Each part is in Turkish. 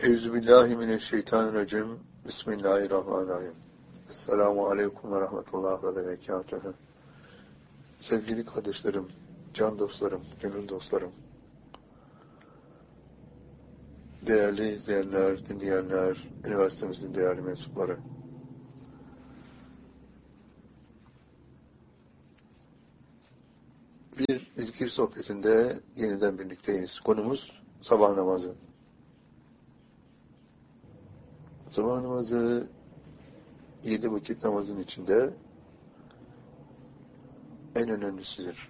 Euzubillahimineşşeytanirracim. Bismillahirrahmanirrahim. Esselamu aleyküm ve rahmetullah ve berekatuhu. Sevgili kardeşlerim, can dostlarım, gönül dostlarım, değerli izleyenler, dinleyenler, üniversitemizin değerli mensupları. Bir zikir sohbetinde yeniden birlikteyiz. Konumuz sabah namazı. Sabah namazı 7 vakit namazın içinde en önemlisidir.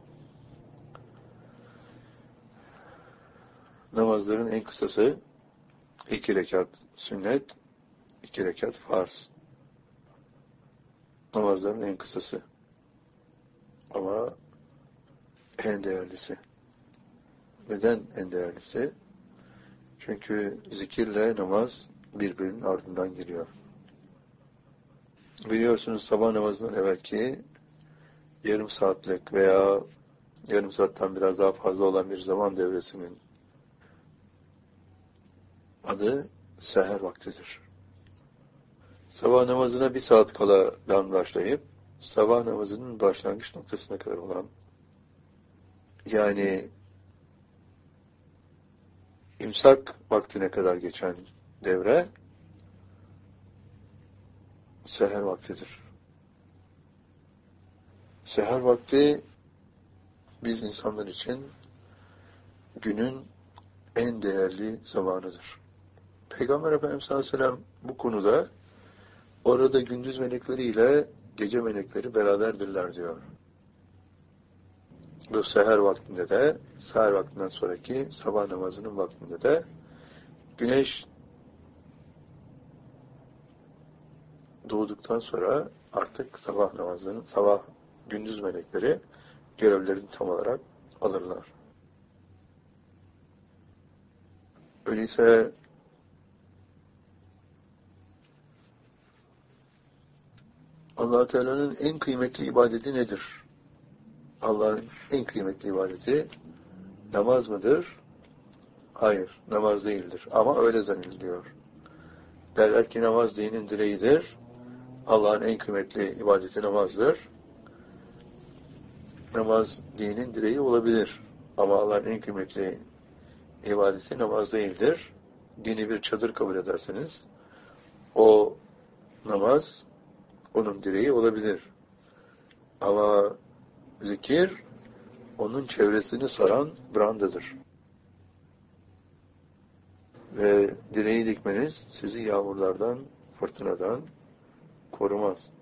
Namazların en kısası 2 rekat sünnet, 2 rekat farz. Namazların en kısası. Ama en değerlisi. Neden en değerlisi? Çünkü zikirle namaz birbirinin ardından geliyor. Biliyorsunuz sabah namazından evvelki yarım saatlik veya yarım saatten biraz daha fazla olan bir zaman devresinin adı seher vaktidir. Sabah namazına 1 saat kaladan başlayıp sabah namazının başlangıç noktasına kadar olan, yani imsak vaktine kadar geçen devre seher vaktidir. Seher vakti biz insanlar için günün en değerli zamanıdır. Peygamber Efendimiz sallallahu aleyhi ve sellem bu konuda orada gündüz melekleriyle gece melekleri beraberdirler diyor. Bu seher vaktinde de, seher vaktinden sonraki sabah namazının vaktinde de güneş doğduktan sonra artık sabah namazının, gündüz melekleri görevlerini tam olarak alırlar. Öyleyse Allah Teala'nın en kıymetli ibadeti nedir? Allah'ın en kıymetli ibadeti namaz mıdır? Hayır, namaz değildir. Ama öyle zannediliyor. Derler ki namaz dinin direğidir. Allah'ın en kıymetli ibadeti namazdır. Namaz dinin direği olabilir. Ama Allah'ın en kıymetli ibadeti namaz değildir. Dini bir çadır kabul ederseniz o namaz onun direği olabilir. Ama zikir onun çevresini saran brandadır. Ve direği dikmeniz sizi yağmurlardan, fırtınadan korumaz.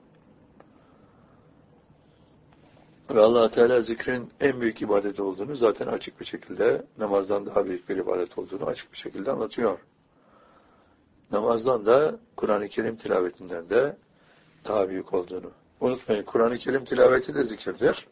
Ve Allah Teala zikrin en büyük ibadet olduğunu zaten açık bir şekilde, namazdan daha büyük bir ibadet olduğunu açık bir şekilde anlatıyor. Namazdan da Kur'an-ı Kerim tilavetinden de daha büyük olduğunu. Unutmayın, Kur'an-ı Kerim tilaveti de zikirdir.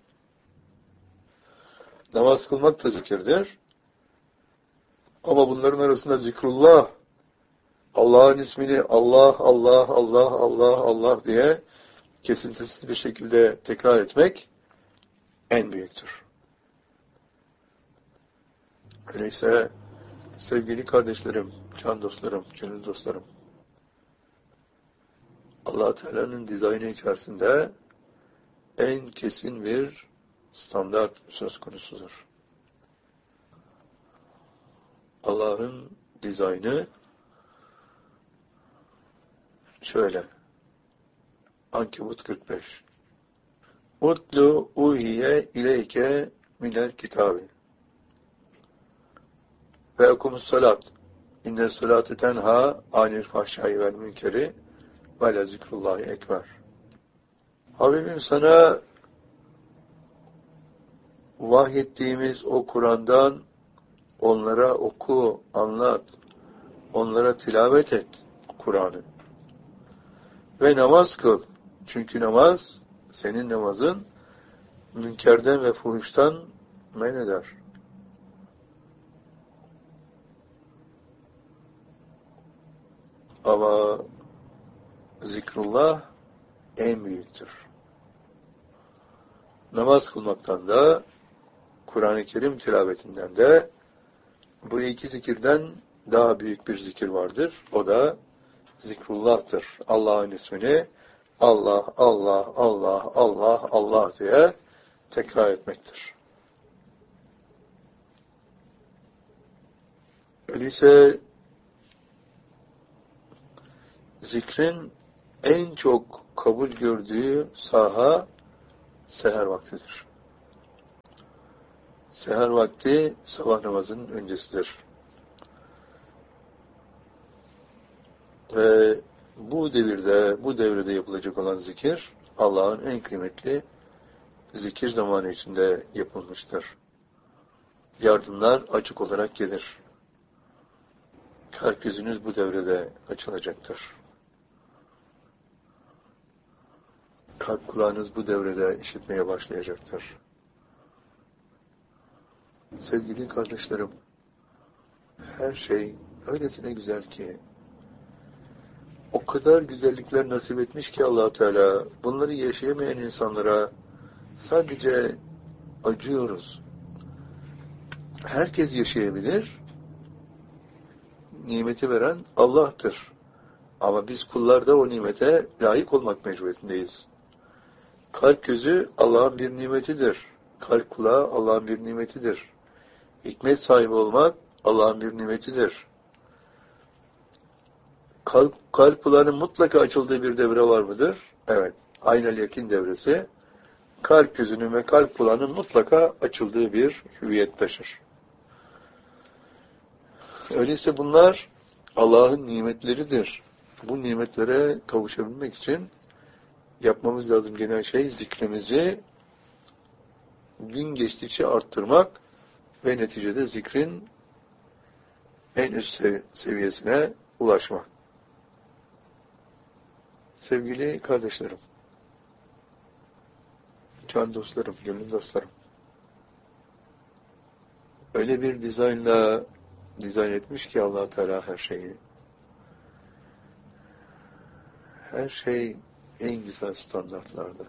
Namaz kılmak da zikirdir. Ama bunların arasında zikrullah, Allah'ın ismini Allah, Allah, Allah, Allah, Allah diye kesintisiz bir şekilde tekrar etmek en büyüktür. Öyleyse sevgili kardeşlerim, can dostlarım, gönül dostlarım, Allah Teala'nın dizaynı içerisinde en kesin bir standart söz konusudur. Allah'ın dizaynı şöyle. Ankebut 45. Utlu uhiye ileyke minel kitabi. Ve okumus salat. İnne salatu tenha anil fahşai vel münkeri ve la zikrullahi ekber. Habibim, sana vahyettiğimiz o Kur'an'dan onlara oku, anlat, onlara tilavet et Kur'an'ı. Ve namaz kıl. Çünkü namaz, senin namazın münkerden ve fuhuştan men eder. Ama zikrullah en büyüktür. Namaz kılmaktan da, Kur'an-ı Kerim tilavetinden de, bu iki zikirden daha büyük bir zikir vardır. O da zikrullah'tır. Allah'ın ismini Allah, Allah, Allah, Allah, Allah diye tekrar etmektir. Öyleyse zikrin en çok kabul gördüğü saha seher vaktidir. Seher vakti sabah namazının öncesidir. Ve bu devrede yapılacak olan zikir, Allah'ın en kıymetli zikir zamanı içinde yapılmıştır. Yardımlar açık olarak gelir. Kalp gözünüz bu devrede açılacaktır. Kalp kulağınız bu devrede işitmeye başlayacaktır. Sevgili kardeşlerim, her şey öylesine güzel ki, o kadar güzellikler nasip etmiş ki Allah Teala, bunları yaşayamayan insanlara sadece acıyoruz. Herkes yaşayabilir, nimeti veren Allah'tır. Ama biz kullar da o nimete layık olmak mecburiyetindeyiz. Kalp gözü Allah'ın bir nimetidir. Kalp kulağı Allah'ın bir nimetidir. Hikmet sahibi olmak Allah'ın bir nimetidir. Kalp kulağının mutlaka açıldığı bir devre var mıdır? Evet. Aynel yakin devresi. Kalp gözünün ve kalp kulağının mutlaka açıldığı bir hüviyet taşır. Öyleyse bunlar Allah'ın nimetleridir. Bu nimetlere kavuşabilmek için yapmamız lazım gelen şey zikrimizi gün geçtikçe arttırmak ve neticede zikrin en üst seviyesine ulaşmak. Sevgili kardeşlerim, can dostlarım, gönül dostlarım, öyle bir dizayn etmiş ki Allah Teala her şeyi. Her şey en güzel standartlarda.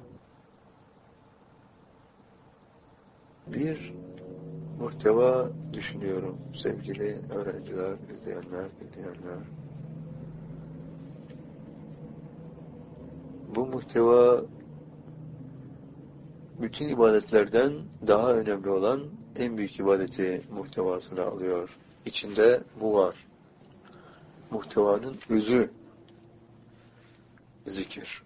Bir muhteva düşünüyorum sevgili öğrenciler, izleyenler, dinleyenler. Bu muhteva bütün ibadetlerden daha önemli olan en büyük ibadeti muhtevasını alıyor. İçinde bu var. Muhtevanın özü zikir.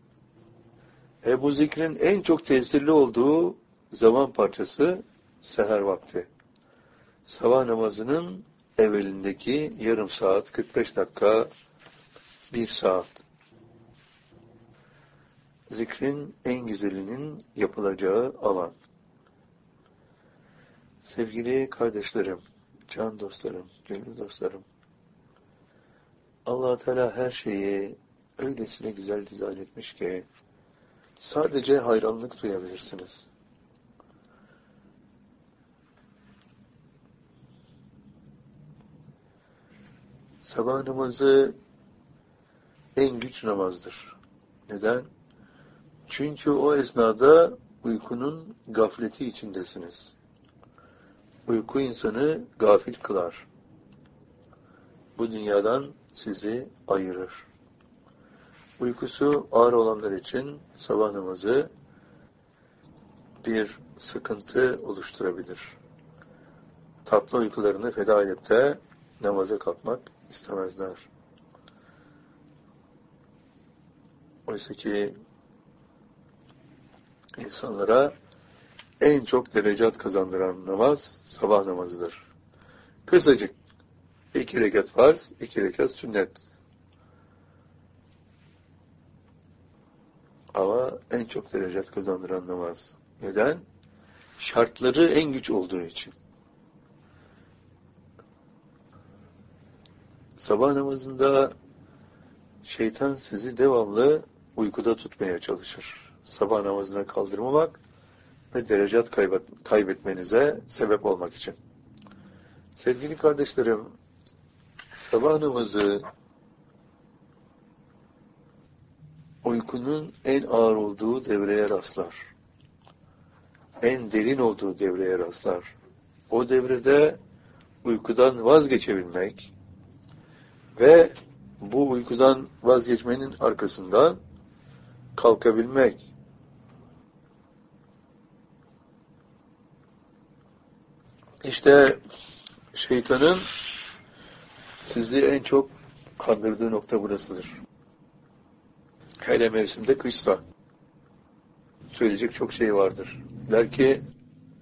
Bu zikrin en çok tesirli olduğu zaman parçası seher vakti. Sabah namazının evvelindeki yarım saat, 45 dakika, 1 saat. Zikrin en güzelinin yapılacağı alan. Sevgili kardeşlerim, can dostlarım, gönül dostlarım, Allah Teala her şeyi öylesine güzel dizayn etmiş ki sadece hayranlık duyabilirsiniz. Sabah namazı en güç namazdır. Neden? Çünkü o esnada uykunun gafleti içindesiniz. Uyku insanı gafil kılar. Bu dünyadan sizi ayırır. Uykusu ağır olanlar için sabah namazı bir sıkıntı oluşturabilir. Tatlı uykularını feda edip de namaza kalkmak istemezler. Oysa ki insanlara en çok derecat kazandıran namaz sabah namazıdır. Kısacık 2 rekat farz, 2 rekat sünnet. Ama en çok derecat kazandıran namaz. Neden? Şartları en güç olduğu için. Sabah namazında şeytan sizi devamlı uykuda tutmaya çalışır. Sabah namazına kaldırmamak ve derecat kaybetmenize sebep olmak için. Sevgili kardeşlerim, sabah namazı uykunun en ağır olduğu devreye rastlar. En derin olduğu devreye rastlar. O devrede uykudan vazgeçebilmek, Ve bu uykudan vazgeçmenin arkasından kalkabilmek. İşte şeytanın sizi en çok kandırdığı nokta burasıdır. Hele mevsimde kışsa söyleyecek çok şey vardır. Der ki